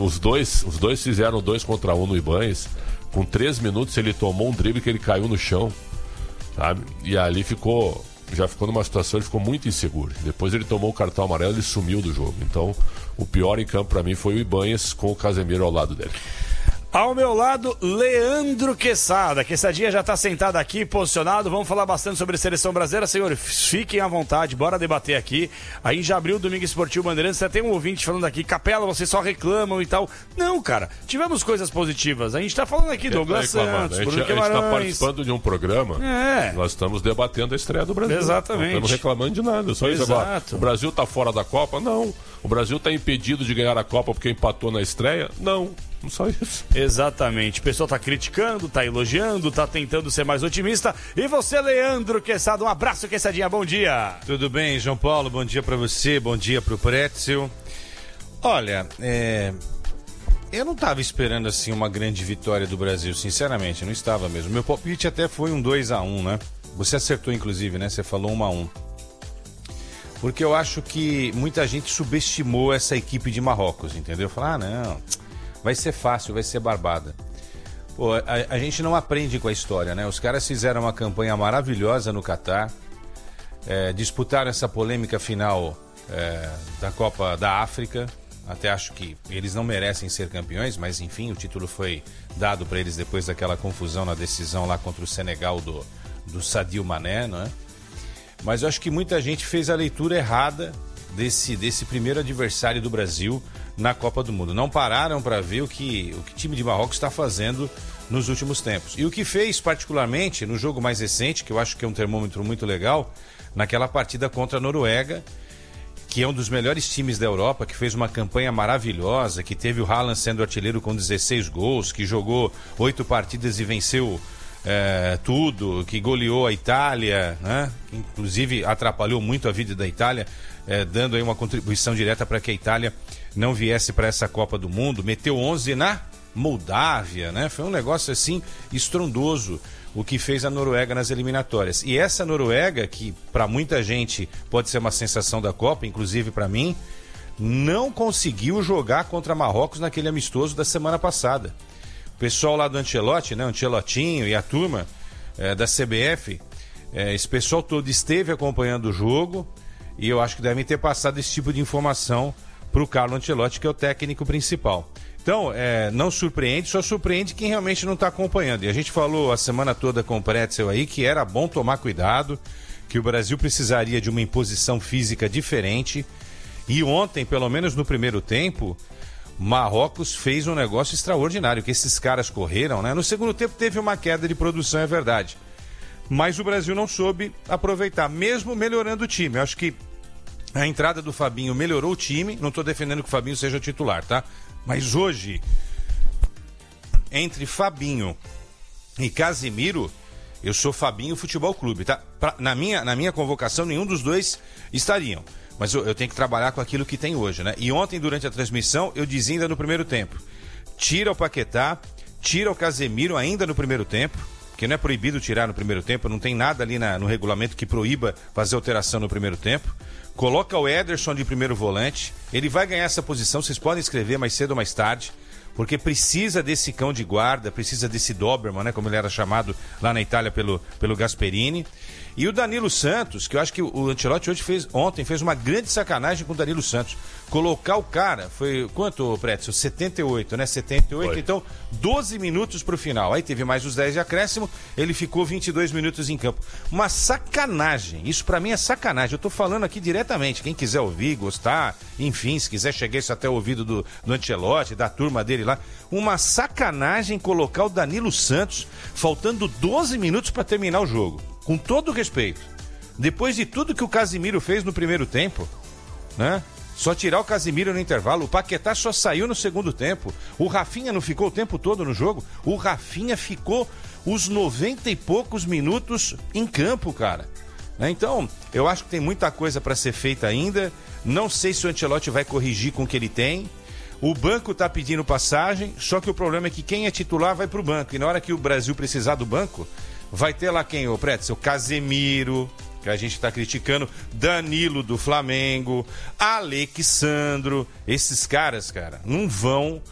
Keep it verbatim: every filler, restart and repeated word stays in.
os dois, os dois fizeram dois contra um no Ibanez. Com três minutos ele tomou um drible que ele caiu no chão, sabe? E ali ficou, já ficou numa situação, ele ficou muito inseguro. Depois ele tomou o cartão amarelo e ele sumiu do jogo. Então, o pior em campo para mim foi o Ibanez com o Casemiro ao lado dele. Ao meu lado, Leandro Quesada. Quessadinha já está sentado aqui, posicionado. Vamos falar bastante sobre a seleção brasileira. Senhores, fiquem à vontade, bora debater aqui. Aí já abriu o Domingo Esportivo Bandeirantes. Até tem um ouvinte falando aqui, Capela, vocês só reclamam e tal. Não, cara, tivemos coisas positivas. A gente está falando aqui, Douglas Santos, A gente está participando de um programa. É. Nós estamos debatendo a estreia do Brasil. Exatamente. Não estamos reclamando de nada. Só isso agora. O Brasil está fora da Copa? Não. O Brasil está impedido de ganhar a Copa porque empatou na estreia? Não. Só isso. Exatamente. O pessoal tá criticando, tá elogiando, tá tentando ser mais otimista. E você, Leandro Quesada, um abraço, Quessadinha, bom dia. Tudo bem, João Paulo, bom dia pra você, bom dia pro Pretzel. Olha, é... eu não tava esperando assim uma grande vitória do Brasil, sinceramente, não estava mesmo. Meu palpite até foi um dois a um, né? Você acertou inclusive, né? Você falou um a um. Porque eu acho que muita gente subestimou essa equipe de Marrocos, entendeu? Falar, ah, não... vai ser fácil, vai ser barbada. Pô, a, a gente não aprende com a história, né? Os caras fizeram uma campanha maravilhosa no Catar, é, disputaram essa polêmica final é, da Copa da África. Até acho que eles não merecem ser campeões, mas enfim, o título foi dado para eles depois daquela confusão na decisão lá contra o Senegal do, do Sadio Mané, não é? Mas eu acho que muita gente fez a leitura errada desse, desse primeiro adversário do Brasil na Copa do Mundo. Não pararam para ver o que o que o time de Marrocos está fazendo nos últimos tempos. E o que fez, particularmente, no jogo mais recente, que eu acho que é um termômetro muito legal, naquela partida contra a Noruega, que é um dos melhores times da Europa, que fez uma campanha maravilhosa, que teve o Haaland sendo artilheiro com dezesseis gols, que jogou oito partidas e venceu é, tudo, que goleou a Itália, né? Que inclusive atrapalhou muito a vida da Itália, é, dando aí uma contribuição direta para que a Itália não viesse para essa Copa do Mundo, meteu onze na Moldávia, né? Foi um negócio assim estrondoso o que fez a Noruega nas eliminatórias. E essa Noruega, que para muita gente pode ser uma sensação da Copa, inclusive para mim, não conseguiu jogar contra Marrocos naquele amistoso da semana passada. O pessoal lá do Ancelotti, né? O Ancelotinho e a turma é, da C B F, é, esse pessoal todo esteve acompanhando o jogo e eu acho que devem ter passado esse tipo de informação para o Carlo Ancelotti, que é o técnico principal. Então, é, não surpreende, só surpreende quem realmente não está acompanhando. E a gente falou a semana toda com o Pretzel aí que era bom tomar cuidado, que o Brasil precisaria de uma imposição física diferente. E ontem, pelo menos no primeiro tempo, Marrocos fez um negócio extraordinário, que esses caras correram, né? No segundo tempo teve uma queda de produção, é verdade. Mas o Brasil não soube aproveitar, mesmo melhorando o time. Eu acho que a entrada do Fabinho melhorou o time. Não estou defendendo que o Fabinho seja titular, tá? Mas hoje, entre Fabinho e Casemiro, eu sou Fabinho Futebol Clube, tá? Pra, na, minha, na minha convocação, nenhum dos dois estariam. Mas eu, eu tenho que trabalhar com aquilo que tem hoje, né? E ontem, durante a transmissão, eu dizia ainda no primeiro tempo, tira o Paquetá, tira o Casemiro ainda no primeiro tempo, porque não é proibido tirar no primeiro tempo, não tem nada ali na, no regulamento que proíba fazer alteração no primeiro tempo. Coloca o Ederson de primeiro volante, ele vai ganhar essa posição, vocês podem escrever mais cedo ou mais tarde, porque precisa desse cão de guarda, precisa desse Doberman, né, como ele era chamado lá na Itália pelo, pelo Gasperini. E o Danilo Santos, que eu acho que o Ancelotti hoje fez, ontem fez uma grande sacanagem com o Danilo Santos. Colocar o cara, foi quanto, Pretzel? setenta e oito, né? setenta e oito, foi. Então doze minutos pro final. Aí teve mais os dez de acréscimo, ele ficou vinte e dois minutos em campo. Uma sacanagem, isso pra mim é sacanagem. Eu tô falando aqui diretamente, quem quiser ouvir, gostar, enfim, se quiser chegar isso até o ouvido do, do Ancelotti, da turma dele lá. Uma sacanagem colocar o Danilo Santos faltando doze minutos pra terminar o jogo. Com todo respeito, depois de tudo que o Casemiro fez no primeiro tempo, né? Só tirar o Casemiro no intervalo, o Paquetá só saiu no segundo tempo, o Rafinha não ficou o tempo todo no jogo, o Rafinha ficou os noventa e poucos minutos em campo, cara. Então, eu acho que tem muita coisa para ser feita ainda, não sei se o Ancelotti vai corrigir com o que ele tem. O banco tá pedindo passagem, só que o problema é que quem é titular vai pro banco, e na hora que o Brasil precisar do banco, vai ter lá quem, ô Pretzel? Casemiro, que a gente tá criticando, Danilo do Flamengo, Alexandro, esses caras, cara, não vão